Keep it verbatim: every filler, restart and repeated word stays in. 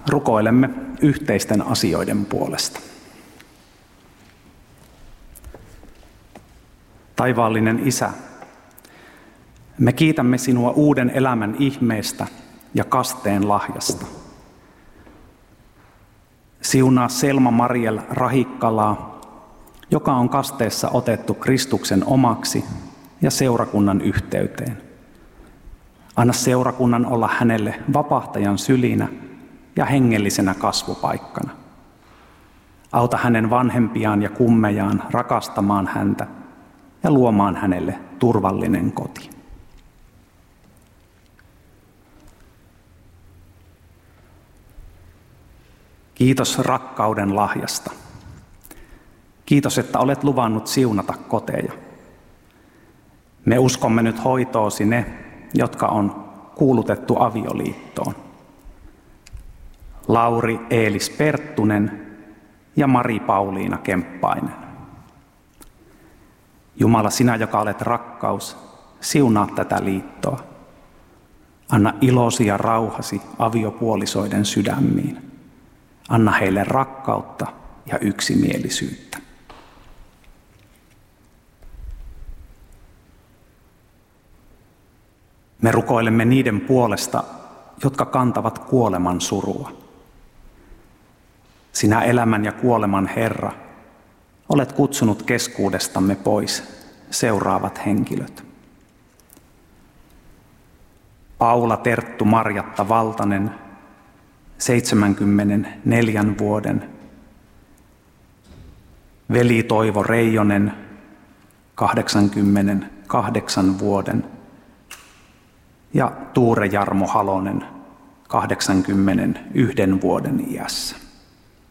Rukoilemme yhteisten asioiden puolesta. Taivaallinen Isä, me kiitämme sinua uuden elämän ihmeestä ja kasteen lahjasta. Siunaa Selma Mariel Rahikkalaa, joka on kasteessa otettu Kristuksen omaksi ja seurakunnan yhteyteen. Anna seurakunnan olla hänelle vapahtajan sylinä ja hengellisenä kasvupaikkana. Auta hänen vanhempiaan ja kummejaan rakastamaan häntä ja luomaan hänelle turvallinen koti. Kiitos rakkauden lahjasta. Kiitos, että olet luvannut siunata koteja. Me uskomme nyt hoitoosi ne, jotka on kuulutettu avioliittoon. Lauri Eelis Perttunen ja Mari Pauliina Kemppainen. Jumala, sinä, joka olet rakkaus, siunaa tätä liittoa. Anna ilosi ja rauhasi aviopuolisoiden sydämiin. Anna heille rakkautta ja yksimielisyyttä. Me rukoilemme niiden puolesta, jotka kantavat kuoleman surua. Sinä elämän ja kuoleman Herra, olet kutsunut keskuudestamme pois seuraavat henkilöt. Paula Terttu Marjatta Valtanen, seitsemänkymmentäneljän vuoden. Veli Toivo Reijonen, kahdeksankymmentäkahdeksan vuoden. Ja Tuure Jarmo Halonen, kahdeksankymmentäyhden vuoden iässä.